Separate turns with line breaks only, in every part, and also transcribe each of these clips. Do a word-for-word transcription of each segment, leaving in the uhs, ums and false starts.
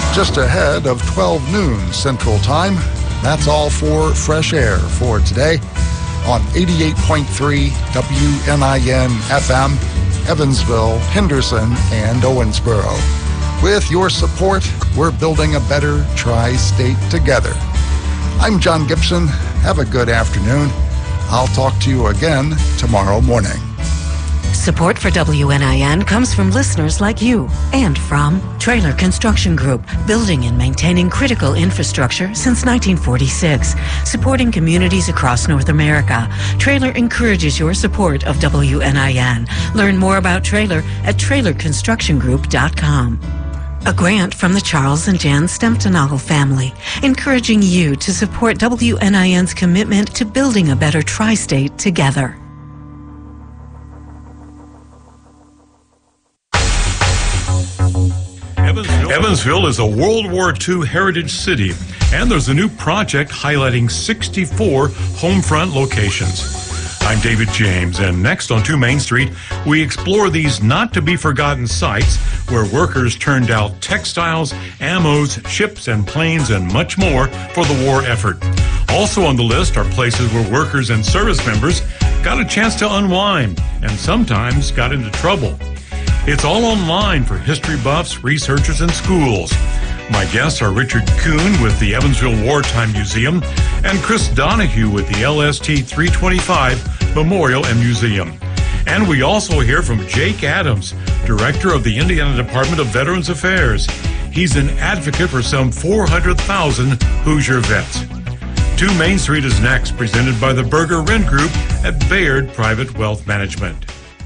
Just ahead of twelve noon Central Time. That's all for Fresh Air for today on eighty-eight point three W N I N F M, Evansville, Henderson, and Owensboro. With your support, we're building a better tri-state together. I'm John Gibson. Have a good afternoon. I'll talk to you again tomorrow morning.
Support for W N I N comes from listeners like you and from Trailer Construction Group, building and maintaining critical infrastructure since nineteen forty-six, supporting communities across North America. Trailer encourages your support of W N I N. Learn more about Trailer at trailer construction group dot com. A grant from the Charles and Jan Stemptenagel family, encouraging you to support W N I N's commitment to building a better tri-state together.
Evansville. Evansville is a World War Two heritage city, and there's a new project highlighting sixty-four homefront locations. I'm David James, and next on two Main Street, we explore these not-to-be-forgotten sites where workers turned out textiles, ammos, ships and planes, and much more for the war effort. Also on the list are places where workers and service members got a chance to unwind and sometimes got into trouble. It's all online for history buffs, researchers, and schools. My guests are Richard Kuhn with the Evansville Wartime Museum and Chris Donahue with the L S T three twenty-five Memorial and Museum. And we also hear from Jake Adams, Director of the Indiana Department of Veterans Affairs. He's an advocate for some four hundred thousand Hoosier vets. two Main Street is next, presented by the Berger Rent Group at Bayard Private Wealth Management.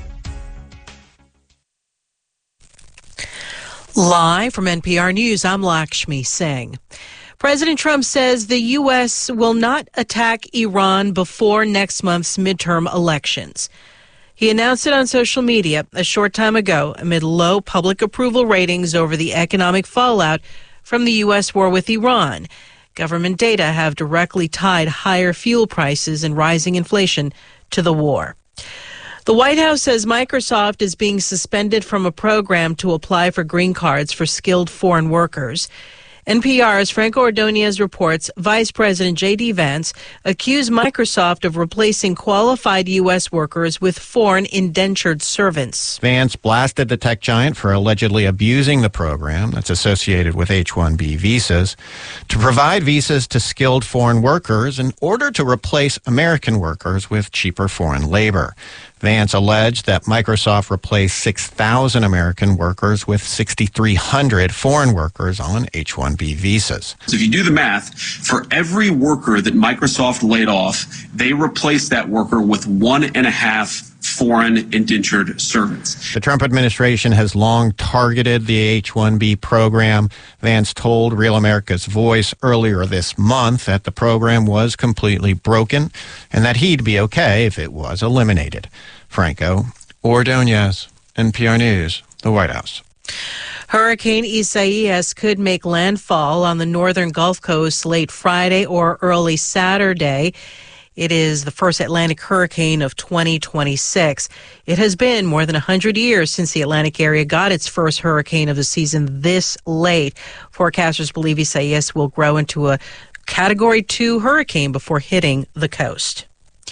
Live from N P R News, I'm Lakshmi Singh. President Trump says the U S will not attack Iran before next month's midterm elections. He announced it on social media a short time ago amid low public approval ratings over the economic fallout from the U S war with Iran. Government data have directly tied higher fuel prices and rising inflation to the war. The White House says Microsoft is being suspended from a program to apply for green cards for skilled foreign workers. N P R's Franco Ordonez reports Vice President J D. Vance accused Microsoft of replacing qualified U S workers with foreign indentured servants.
Vance blasted the tech giant for allegedly abusing the program that's associated with H one B visas to provide visas to skilled foreign workers in order to replace American workers with cheaper foreign labor. Vance alleged that Microsoft replaced six thousand American workers with six thousand three hundred foreign workers on H one B visas.
So if you do the math, for every worker that Microsoft laid off, they replaced that worker with one and a half foreign indentured servants.
The Trump administration has long targeted the H one B program. Vance told Real America's Voice earlier this month that the program was completely broken and that he'd be okay if it was eliminated. Franco Ordonez, N P R News, the White House.
Hurricane Isaias could make landfall on the northern Gulf Coast late Friday or early Saturday. It is the first Atlantic hurricane of twenty twenty-six. It has been more than one hundred years since the Atlantic area got its first hurricane of the season this late. Forecasters believe Isaias will grow into a Category two hurricane before hitting the coast.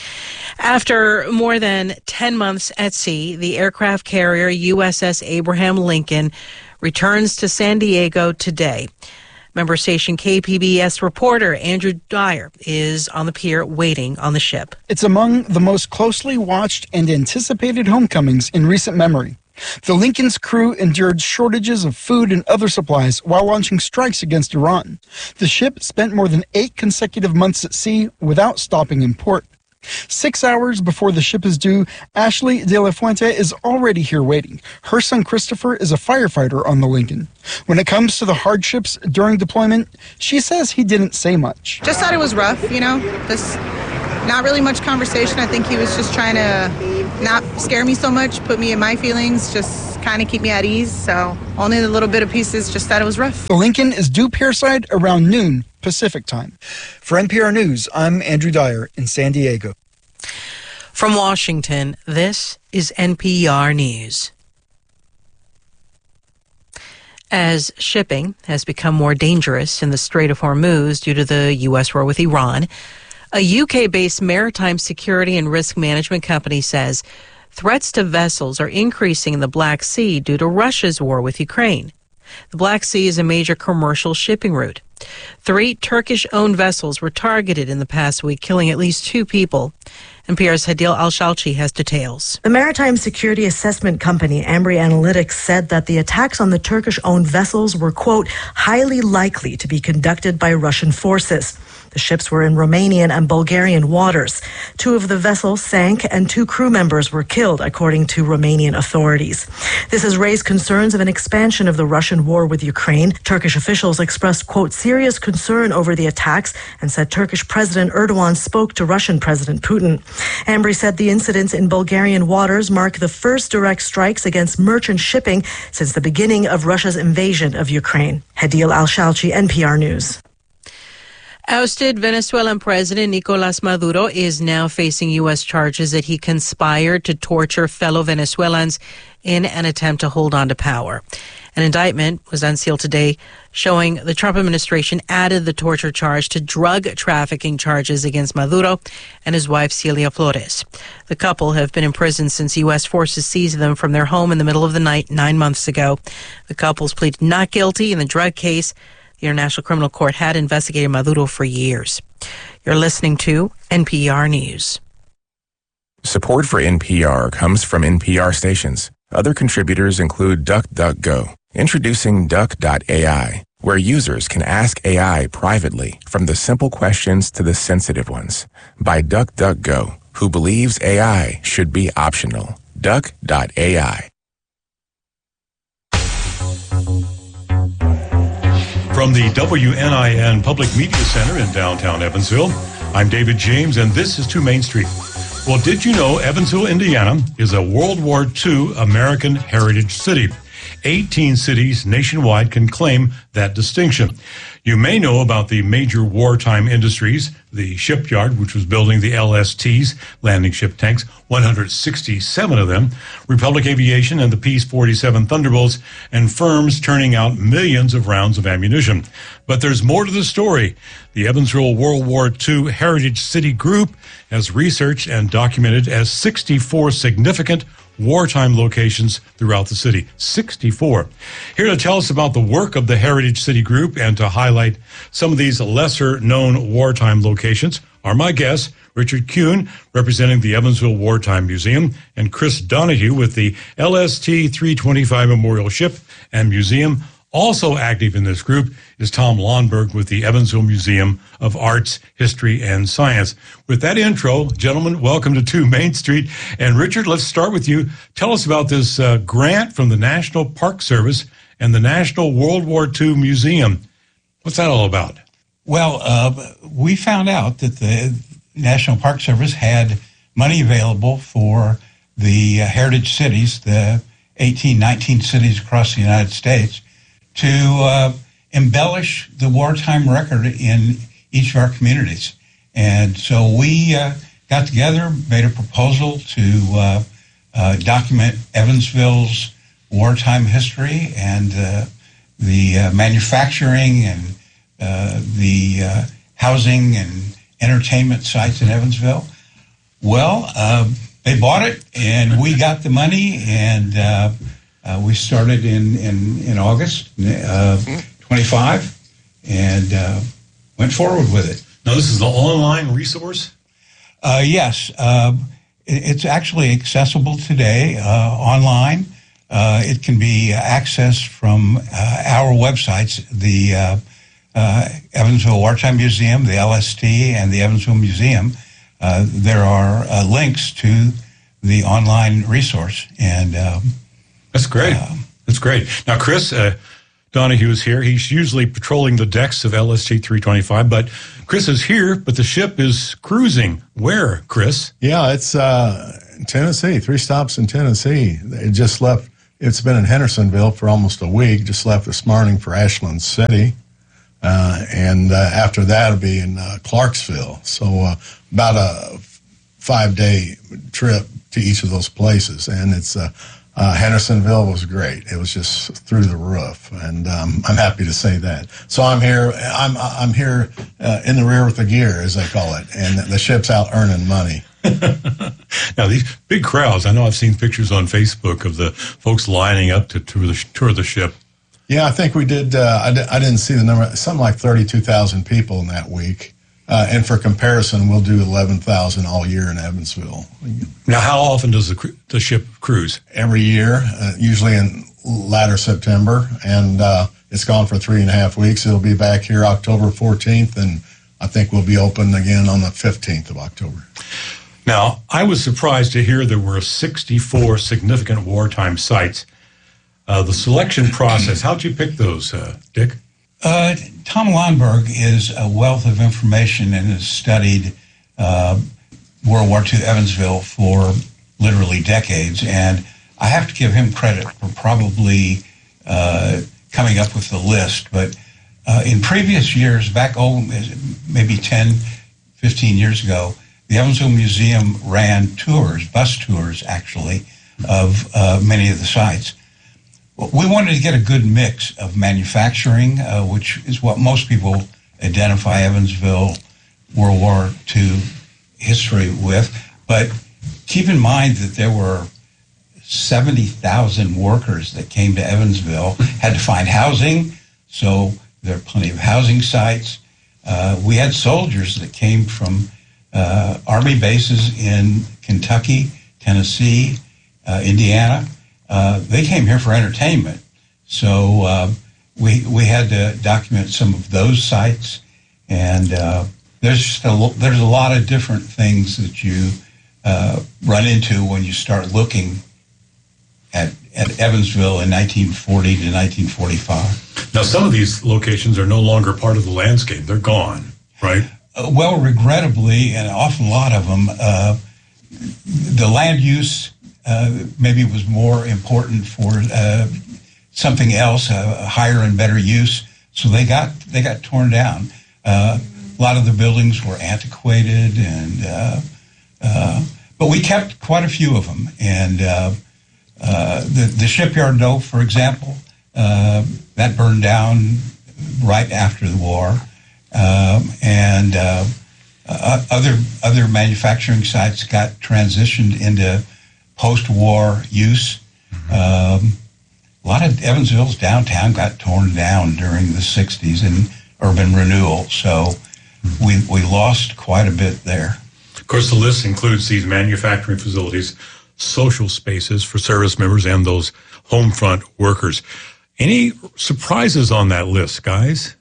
After more than ten months at sea, the aircraft carrier U S S Abraham Lincoln returns to San Diego today. Member station K P B S reporter Andrew Dyer is on the pier waiting on the ship.
It's among the most closely watched and anticipated homecomings in recent memory. The Lincoln's crew endured shortages of food and other supplies while launching strikes against Iran. The ship spent more than eight consecutive months at sea without stopping in port. Six hours before the ship is due, Ashley De La Fuente is already here waiting. Her son Christopher is a firefighter on the Lincoln. When it comes to the hardships during deployment, she says he didn't say much.
Just thought it was rough, you know, just not really much conversation. I think he was just trying to not scare me so much, put me in my feelings, just kind of keep me at ease. So only the little bit of pieces, just thought it was rough.
The Lincoln is due pierside around noon Pacific time. For N P R News, I'm Andrew Dyer in San Diego.
From Washington, this is N P R News. As shipping has become more dangerous in the Strait of Hormuz due to the U S war with Iran, a U K-based maritime security and risk management company says threats to vessels are increasing in the Black Sea due to Russia's war with Ukraine. The Black Sea is a major commercial shipping route. Three Turkish-owned vessels were targeted in the past week, killing at least two people. N P R's Hadil Al-Shalchi has details.
The maritime security assessment company Ambri Analytics said that the attacks on the Turkish-owned vessels were, quote, highly likely to be conducted by Russian forces. The ships were in Romanian and Bulgarian waters. Two of the vessels sank and two crew members were killed, according to Romanian authorities. This has raised concerns of an expansion of the Russian war with Ukraine. Turkish officials expressed, quote, serious concern over the attacks and said Turkish President Erdogan spoke to Russian President Putin. Ambri said the incidents in Bulgarian waters mark the first direct strikes against merchant shipping since the beginning of Russia's invasion of Ukraine. Hadil Al-Shalchi, N P R News.
Ousted Venezuelan President Nicolás Maduro is now facing U S charges that he conspired to torture fellow Venezuelans in an attempt to hold on to power. An indictment was unsealed today showing the Trump administration added the torture charge to drug trafficking charges against Maduro and his wife Celia Flores. The couple have been in prison since U S forces seized them from their home in the middle of the night nine months ago. The couples pleaded not guilty in the drug case. The International Criminal Court had investigated Maduro for years. You're listening to N P R News.
Support for N P R comes from N P R stations. Other contributors include DuckDuckGo, introducing Duck dot A I, where users can ask A I privately from the simple questions to the sensitive ones, by DuckDuckGo, who believes A I should be optional. Duck dot A I.
From the W N I N Public Media Center in downtown Evansville, I'm David James, and this is two Main Street. Well, did you know Evansville, Indiana is a World War Two American heritage city? eighteen cities nationwide can claim that distinction. You may know about the major wartime industries, the shipyard, which was building the L S Ts, landing ship tanks, one hundred sixty-seven of them, Republic Aviation and the Peace forty-seven Thunderbolts, and firms turning out millions of rounds of ammunition. But there's more to the story. The Evansville World War Two Heritage City Group has researched and documented as sixty-four significant wartime locations throughout the city. sixty-four. Here to tell us about the work of the Heritage City Group and to highlight some of these lesser-known wartime locations are my guests, Richard Kuhn, representing the Evansville Wartime Museum, and Chris Donahue with the L S T three twenty-five Memorial Ship and Museum. Also active in this group is Tom Lonberg with the Evansville Museum of Arts, History, and Science. With that intro, gentlemen, welcome to two Main Street. And Richard, let's start with you. Tell us about this uh, grant from the National Park Service and the National World War Two Museum. What's that all about?
Well, uh, we found out that the National Park Service had money available for the uh, heritage cities, the eighteen, nineteen cities across the United States, to uh, embellish the wartime record in each of our communities. And so we uh, got together, made a proposal to uh, uh, document Evansville's wartime history and uh, the uh, manufacturing and uh, the uh, housing and entertainment sites in Evansville. Well, uh, they bought it, and we got the money, and uh, Uh, we started in, in, in August uh, twenty-five and uh, went forward with it.
Now, this is the online resource?
Uh, yes. Uh, it, it's actually accessible today uh, online. Uh, it can be accessed from uh, our websites, the uh, uh, Evansville Wartime Museum, the L S T, and the Evansville Museum. Uh, there are uh, links to the online resource, and um,
That's great. Um, That's great. Now, Chris uh, Donahue is here. He's usually patrolling the decks of L S T three twenty-five, but Chris is here, but the ship is cruising. Where, Chris?
Yeah, it's uh, Tennessee, three stops in Tennessee. It just left, it's been in Hendersonville for almost a week, just left this morning for Ashland City. Uh, and uh, after that, it'll be in uh, Clarksville. So uh, about a five-day trip to each of those places. And it's uh, uh, Hendersonville was great. It was just through the roof, and um, I'm happy to say that. So I'm here. I'm I'm here uh, in the rear with the gear, as they call it, and the ship's out earning money.
Now, these big crowds, I know I've seen pictures on Facebook of the folks lining up to tour the, tour the ship.
Yeah, I think we did. Uh, I, di- I didn't see the number. Something like thirty-two thousand people in that week. Uh, and for comparison, we'll do eleven thousand all year in Evansville.
Now, how often does the, cru- the ship cruise?
Every year, uh, usually in latter September. And uh, it's gone for three and a half weeks. It'll be back here October fourteenth, and I think we'll be open again on the fifteenth of October.
Now, I was surprised to hear there were sixty-four significant wartime sites. Uh, the selection process, how'd you pick those, uh, Dick?
Uh, Tom Lundberg is a wealth of information and has studied uh, World War Two Evansville for literally decades. And I have to give him credit for probably uh, coming up with the list. But uh, in previous years, back oh, maybe ten, fifteen years ago, the Evansville Museum ran tours, bus tours actually, of uh, many of the sites. We wanted to get a good mix of manufacturing, uh, which is what most people identify Evansville World War Two history with. But keep in mind that there were seventy thousand workers that came to Evansville, had to find housing, so there are plenty of housing sites. Uh, we had soldiers that came from uh, Army bases in Kentucky, Tennessee, uh, Indiana. Uh, they came here for entertainment, so uh, we we had to document some of those sites, and uh, there's just a, there's a lot of different things that you uh, run into when you start looking at at Evansville in nineteen forty to nineteen forty-five.
Now, some of these locations are no longer part of the landscape; they're gone, right?
Uh, well, regrettably, an awful lot of them, uh, the land use. Uh, maybe was more important for uh, something else, a higher and better use. So they got they got torn down. Uh, a lot of the buildings were antiquated, and uh, uh, but we kept quite a few of them. And uh, uh, the the shipyard, though, for example, uh, that burned down right after the war, um, and uh, uh, other other manufacturing sites got transitioned into post-war use. Um, a lot of Evansville's downtown got torn down during the sixties in urban renewal, so we we lost quite a bit there.
Of course, the list includes these manufacturing facilities, social spaces for service members, and those home front workers. Any surprises on that list, guys?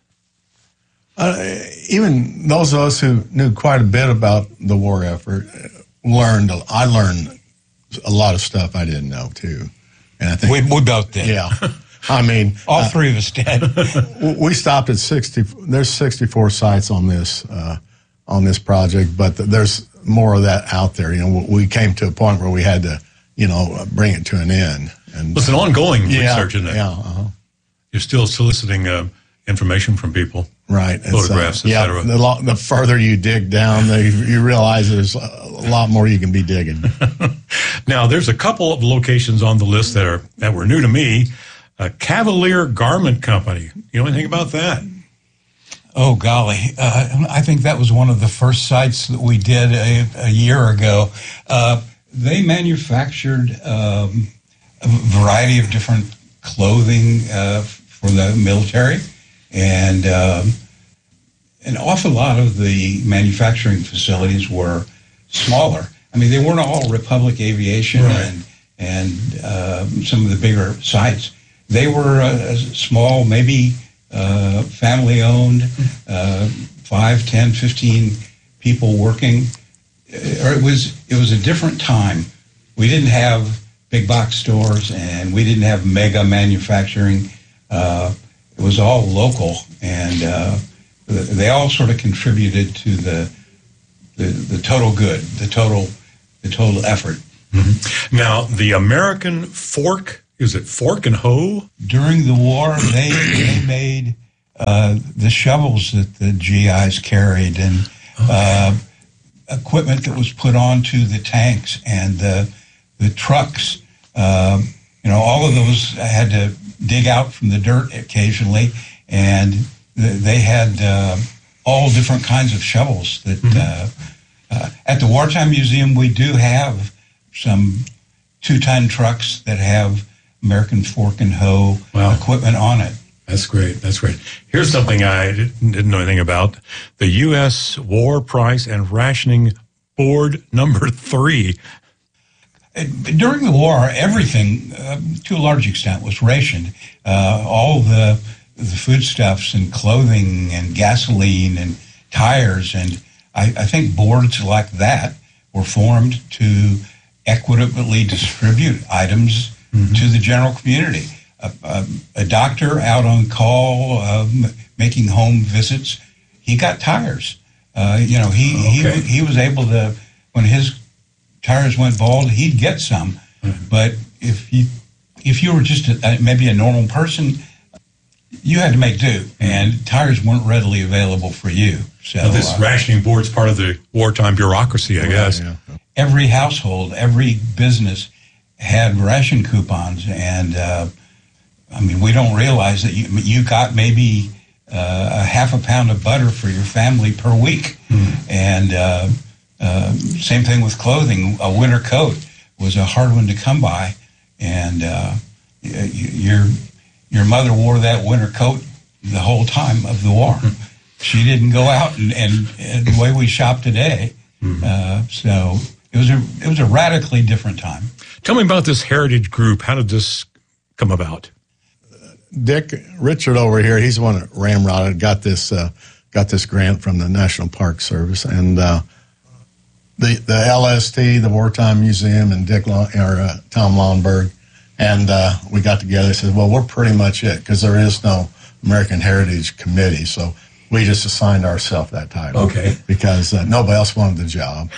Uh, even those of us who knew quite a bit about the war effort learned. I learned a lot of stuff I didn't know too, and I think
we, we both did.
Yeah, I mean,
all
uh,
three of us did.
We stopped at sixty. There's sixty-four sites on this uh, on this project, but th- there's more of that out there. You know, we came to a point where we had to, you know, bring it to an end. And
it's an ongoing
yeah,
research, isn't it?
Yeah. Uh-huh.
You're still soliciting uh, information from people,
right?
Photographs,
uh,
et
yeah,
cetera.
The, lo- the further you dig down, the, you realize there's a lot more you can be digging.
Now, there's a couple of locations on the list that are that were new to me. Uh, Cavalier Garment Company. You know anything about that?
Oh, golly. Uh, I think that was one of the first sites that we did a, a year ago. Uh, they manufactured um, a variety of different clothing uh, for the military, and um, an awful lot of the manufacturing facilities were smaller. I mean, they weren't all Republic Aviation right. and and uh, some of the bigger sites. They were uh, small, maybe uh, family-owned, uh, five, ten, fifteen people working. Or it was it was a different time. We didn't have big box stores, and we didn't have mega manufacturing. Uh, it was all local, and uh, they all sort of contributed to the the, the total good, the total the total effort.
Mm-hmm. Now, the American Fork, is it Fork and Hoe?
During the war, they they made uh, the shovels that the G Is carried, and uh, equipment that was put onto the tanks and the the trucks. Um, you know, all of those had to dig out from the dirt occasionally, and th- they had uh, all different kinds of shovels that mm-hmm. uh, uh, at the Wartime Museum we do have some two-ton trucks that have American Fork and Hoe wow. equipment on it.
That's great. That's great. Here's something I didn't, didn't know anything about. The U S War Price and Rationing Board number three.
During the war, everything, uh, to a large extent, was rationed. Uh, all the, the foodstuffs and clothing and gasoline and tires. And I, I think boards like that were formed to equitably distribute items mm-hmm. to the general community. A, a, a doctor out on call, um, making home visits, he got tires. Uh, you know, he, okay. he he was able to, when his tires went bald, he'd get some. Mm-hmm. But if you if you were just a, maybe a normal person, you had to make do, and tires weren't readily available for you. So
now this uh, rationing board's part of the wartime bureaucracy, I right, guess.
Yeah. Every household, every business had ration coupons, and uh, I mean, we don't realize that you you got maybe uh, a half a pound of butter for your family per week, mm. and uh, uh, same thing with clothing. A winter coat was a hard one to come by, and uh, your your mother wore that winter coat the whole time of the war. Mm. She didn't go out and, and, and the way we shop today. Mm. Uh, so it was a it was a radically different time.
Tell me about this heritage group. How did this come about?
Dick Richard over here, he's the one that ramrodded, got this uh, got this grant from the National Park Service, and uh, the the L S T, the Wartime Museum, and Dick Long, or uh, Tom Lomberg, and uh, we got together and said, well, we're pretty much it, because there is no American Heritage Committee, so we just assigned ourselves that title.
Okay.
Because uh, nobody else wanted the job.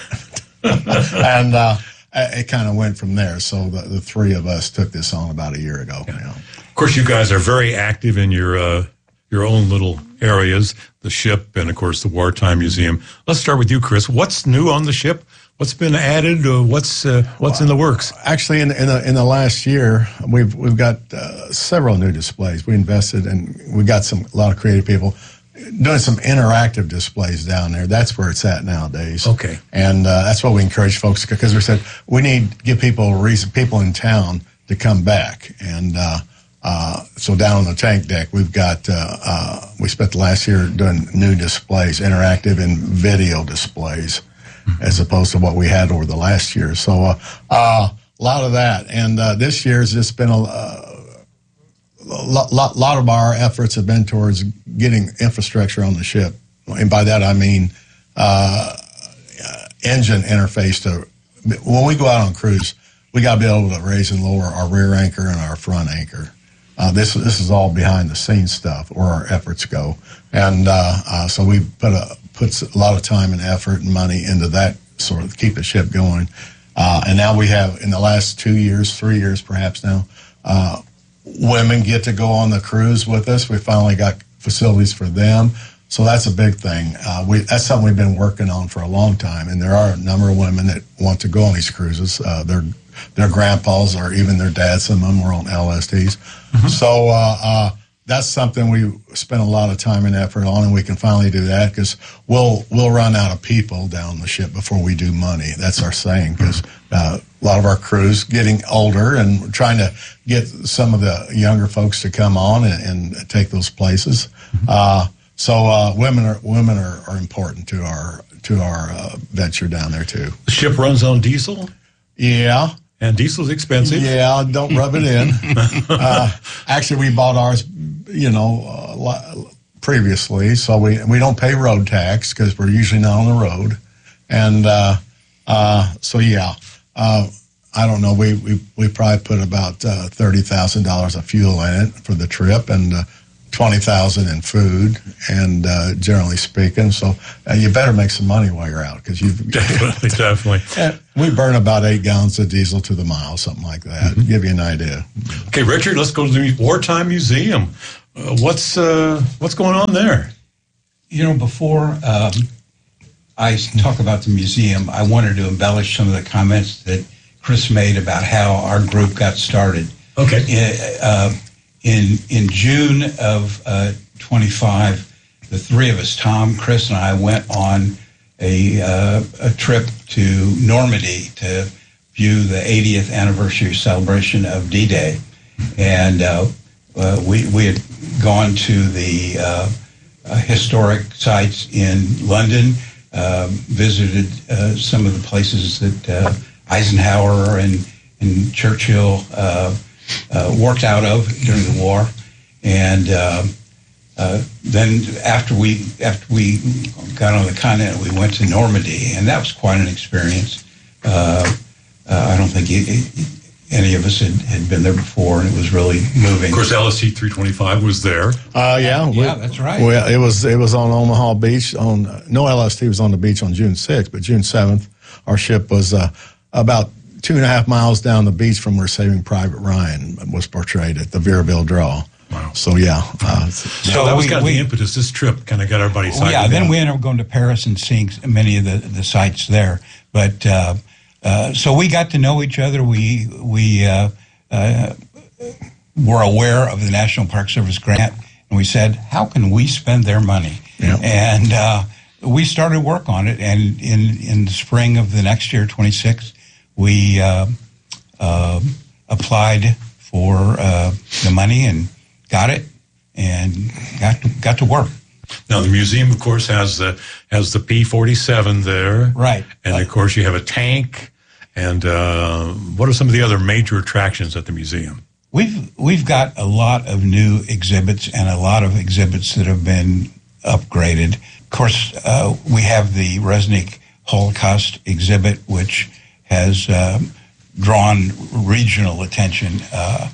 and uh, it kind of went from there. So the, the three of us took this on about a year ago.
Yeah.
You know.
Of course, you guys are very active in your uh, your own little areas, the ship, and of course the Wartime Museum. Let's start with you, Chris. What's new on the ship? What's been added? Uh, what's uh, what's in the works?
Actually, in, in the in the last year, we've we've got uh, several new displays. We invested and we got some a lot of creative people doing some interactive displays down there. That's where it's at nowadays.
Okay,
and uh, that's what we encourage folks, because we said we need to give people a reason, people in town, to come back. And uh, uh, so down on the tank deck, we've got uh, uh, we spent the last year doing new displays, interactive and video displays, as opposed to what we had over the last year. So uh, uh, a lot of that. And uh, this year's just been a, a lot, lot, lot of our efforts have been towards getting infrastructure on the ship. And by that I mean uh, engine interface to, when we go out on cruise, we got to be able to raise and lower our rear anchor and our front anchor. Uh, this this is all behind the scenes stuff, where our efforts go. And uh, uh, so we put a puts a lot of time and effort and money into that, sort of keep the ship going. Uh, and now we have, in the last two years, three years perhaps now, uh, women get to go on the cruise with us. We finally got facilities for them. So that's a big thing. Uh, we, that's something we've been working on for a long time. And there are a number of women that want to go on these cruises. Uh, their their grandpas or even their dads, some of them were on L S Ts. Mm-hmm. So uh, uh, that's something we spend a lot of time and effort on, and we can finally do that, because we'll we'll run out of people down the ship before we do money. That's our saying, because uh, a lot of our crew's getting older, and we're trying to get some of the younger folks to come on and, and take those places. Mm-hmm. Uh, so uh, women are women are, are important to our to our uh, venture down there too.
The ship runs on diesel?
Yeah.
And diesel's expensive.
Yeah, don't rub it in. uh, actually, we bought ours, you know, uh, previously, so we we don't pay road tax, because we're usually not on the road. And uh, uh, so, yeah, uh, I don't know. We we, we probably put about uh, thirty thousand dollars of fuel in it for the trip, and uh, twenty thousand dollars in food, and uh, generally speaking. So uh, you better make some money while you're out, because you've
definitely, definitely.
We burn about eight gallons of diesel to the mile, something like that. Mm-hmm. Give you an idea.
Okay, Richard, let's go to the Wartime Museum. Uh, what's uh, what's going on there?
You know, before um, I talk about the museum, I wanted to embellish some of the comments that Chris made about how our group got started. Okay. Uh, in in June of uh, twenty-five, the three of us, Tom, Chris, and I, went on a uh, a trip to Normandy to view the eightieth anniversary celebration of D-Day, and uh, uh, we we had gone to the uh, uh, historic sites in London, uh, visited uh, some of the places that uh, Eisenhower and and Churchill uh, uh, worked out of during the war, and uh, uh, then after we after we got on the continent, we went to Normandy, and that was quite an experience. Uh, uh, I don't think it, it, any of us had, had been there before, and it was really moving.
Of course, L S T three twenty-five was there.
Uh, yeah, we,
yeah, that's right.
Well, it was it was on Omaha Beach. On no L S T was on the beach on June sixth, but June seventh, our ship was uh, about two and a half miles down the beach from where Saving Private Ryan was portrayed at the Veerville Draw.
Wow.
So yeah, uh,
so that was we, kind of we, the impetus. This trip kind of got everybody excited.
Well, yeah, then
down.
we ended up going to Paris and seeing many of the, the sites there. But uh, uh, so we got to know each other. We we uh, uh, were aware of the National Park Service grant, and we said, how can we spend their money?
Yeah.
And uh, we started work on it. And in in the spring of the next year, twenty-six, we uh, uh, applied for uh, the money and got it, and got to, got to work.
Now the museum, of course, has the has the P forty-seven there,
right?
And of course, you have a tank. And uh, what are some of the other major attractions at the museum?
We've we've got a lot of new exhibits and a lot of exhibits that have been upgraded. Of course, uh, we have the Resnick Holocaust exhibit, which has uh, drawn regional attention. Uh,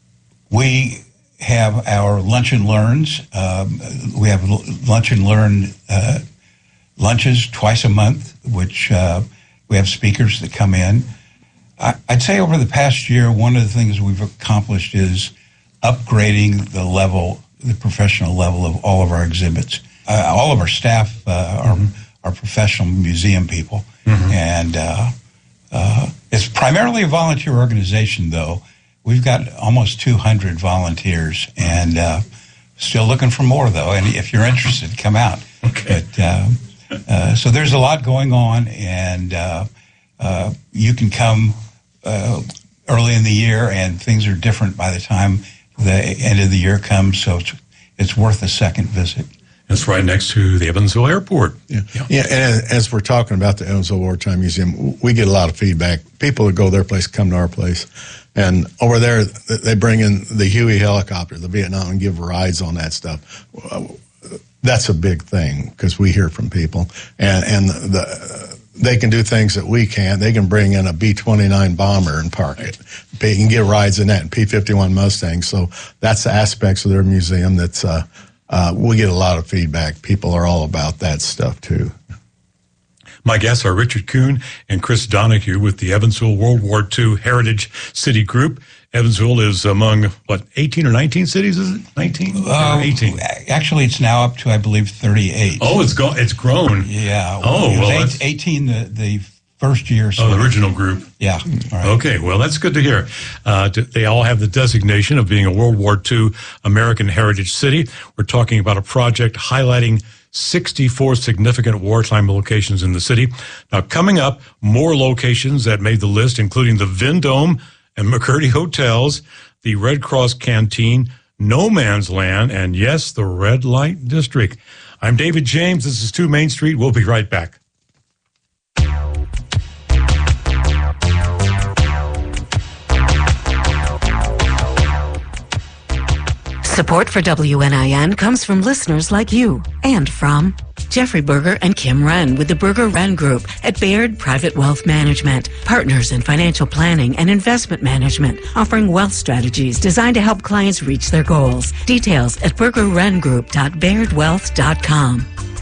we have our Lunch and Learns. Um, we have Lunch and Learn uh, lunches twice a month, which uh, we have speakers that come in. I, I'd say over the past year, one of the things we've accomplished is upgrading the level, the professional level of all of our exhibits. Uh, all of our staff uh, are, mm-hmm. are professional museum people, mm-hmm. and uh, uh, it's primarily a volunteer organization, though. We've got almost two hundred volunteers, and uh, still looking for more, though. And if you're interested, come out.
Okay.
But, uh, uh, so there's a lot going on, and uh, uh, you can come uh, early in the year, and things are different by the time the end of the year comes, so it's, it's worth a second visit.
It's right next to the Evansville Airport.
Yeah, yeah. yeah and as we're talking about the Evansville Wartime Museum, we get a lot of feedback. People that go their place come to our place. And over there, they bring in the Huey helicopter, the Vietnam, and give rides on that stuff. That's a big thing because we hear from people. And, and the, they can do things that we can't. They can bring in a B twenty-nine bomber and park it. They can get rides in that, and P fifty-one Mustangs. So that's the aspects of their museum that's, uh, uh, we get a lot of feedback. People are all about that stuff, too.
My guests are Richard Kuhn and Chris Donahue with the Evansville World War Two Heritage City Group. Evansville is among, what, eighteen or nineteen cities, is it? nineteen
uh,
or eighteen?
Actually, it's now up to, I believe, thirty-eight.
Oh, it's go- it's grown.
Yeah.
Oh,
it was
well,
eight, eighteen the, the first year. So
oh, the original group.
Yeah. All right.
Okay, well, that's good to hear. Uh, they all have the designation of being a World War Two American Heritage City. We're talking about a project highlighting sixty-four significant wartime locations in the city. Now, coming up, more locations that made the list, including the Vendome and McCurdy Hotels, the Red Cross Canteen, No Man's Land, and yes, the Red Light District. I'm David James. This is two Main Street. We'll be right back.
Support for W N I N comes from listeners like you and from Jeffrey Berger and Kim Wren with the Berger Wren Group at Baird Private Wealth Management, partners in financial planning and investment management, offering wealth strategies designed to help clients reach their goals. Details at berger wren group dot baird wealth dot com.